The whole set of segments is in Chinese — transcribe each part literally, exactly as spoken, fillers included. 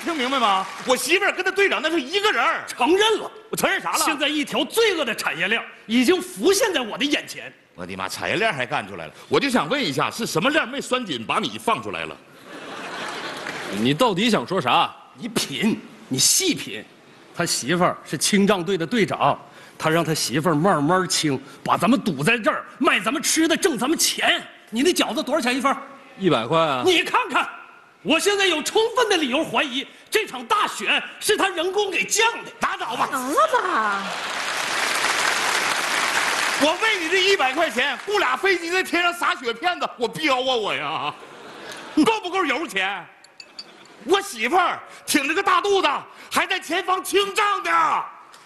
听明白吗？我媳妇儿跟他队长那是一个人儿。 承认了， 我承认啥了？ 现在一条罪恶的产业链已经浮现在我的眼前。 我的妈，产业链还干出来了！我就想问一下，是什么链没拴紧，把你放出来了？ 你到底想说啥？ 你品，你细品。他媳妇儿是清障队的队长，他让他媳妇儿慢慢清，把咱们堵在这儿，卖咱们吃的，挣咱们钱。你那饺子多少钱一份？ 一百块啊！ 你看看，我现在有充分的理由怀疑，这场大雪是他人工给降的。拉倒吧， 行了吧？ 我为你这一百块钱雇俩飞机在天上撒雪片子，我彪啊我呀，够不够油钱？我媳妇儿挺着个大肚子，还在前方清障呢。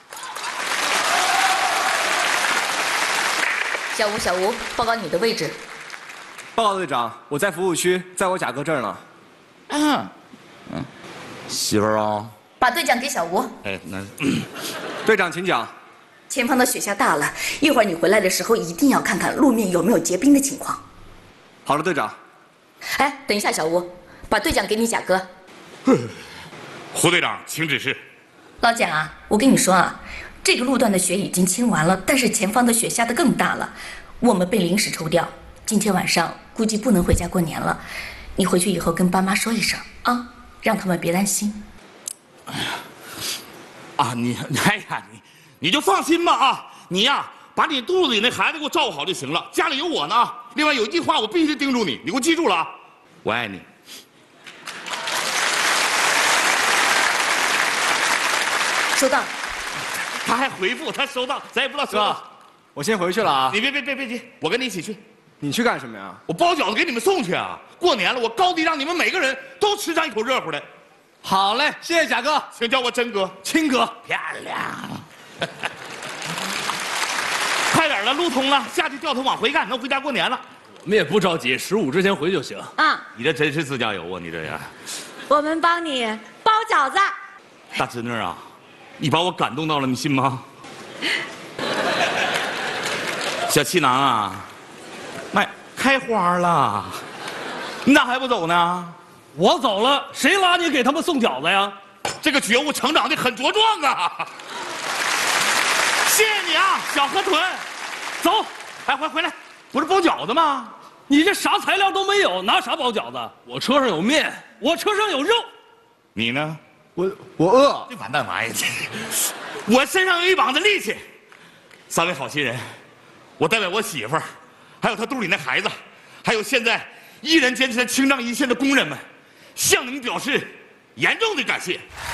小吴，小吴，报告你的位置。 报告队长，我在服务区，在我贾哥这儿呢。 嗯，嗯，媳妇儿啊， 把队长给小吴。 哎，那队长请讲。 前方的雪下大了，一会儿你回来的时候一定要看看路面有没有结冰的情况。 好了，队长。 哎，等一下，小吴，把队长给你贾哥。 胡队长，请指示。 老蒋啊，我跟你说啊，这个路段的雪已经清完了，但是前方的雪下得更大了，我们被临时抽调，今天晚上估计不能回家过年了。你回去以后跟爸妈说一声啊，让他们别担心。 哎呀，啊你，哎呀你，你就放心吧啊，你呀把你肚子里那孩子给我照顾好就行了，家里有我呢啊。另外有一句话我必须叮嘱你，你给我记住了啊，我爱你。 收到。 他还回复他收到，咱也不知道收到。 哥，我先回去了啊。 你别别别别急，我跟你一起去。 你去干什么呀？ 我包饺子给你们送去啊！过年了，我高低让你们每个人都吃上一口热乎的。 好嘞，谢谢贾哥， 请叫我真哥、 亲哥。 漂亮。快点了，路通了，下去掉头往回干，能回家过年了。 我们也不着急，十五之前回就行。 啊， 你这真是自驾游啊！你这呀， 我们帮你包饺子。 大侄女啊，你把我感动到了，你信吗？小气囊啊，妈，开花了，你咋还不走呢？ 我走了，谁拉你给他们送饺子呀？ 这个觉悟成长的很茁壮啊！谢谢你啊，小河豚。 走， 哎，回回来，不是包饺子吗？ 你这啥材料都没有，拿啥包饺子？ 我车上有面， 我车上有肉。 你呢？ 我我饿。 这完蛋玩意儿，我身上有一膀子力气。三位好心人，我代表我媳妇儿，还有她肚里那孩子，还有现在依然坚持在清障一线的工人们，向你们表示严重的感谢。